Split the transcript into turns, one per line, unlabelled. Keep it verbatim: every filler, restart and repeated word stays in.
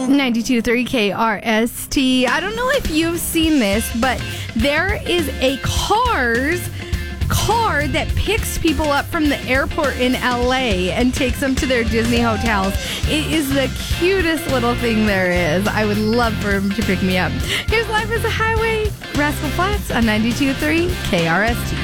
ninety-two point three K R S T. I don't know if you've seen this, but there is a Cars car that picks people up from the airport in L A and takes them to their Disney hotels. It is the cutest little thing there is. I would love for him to pick me up. Here's Life is a Highway, Rascal Flatts on ninety-two point three K R S T.